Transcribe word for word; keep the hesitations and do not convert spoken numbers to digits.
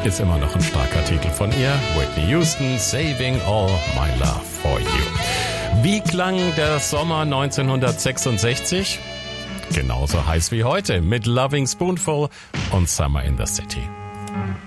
ist immer noch ein starker Titel von ihr. Whitney Houston, Saving All My Love For You. Wie klang der Sommer neunzehnhundertsechsundsechzig? Genauso heiß wie heute mit Loving Spoonful und Summer in the City.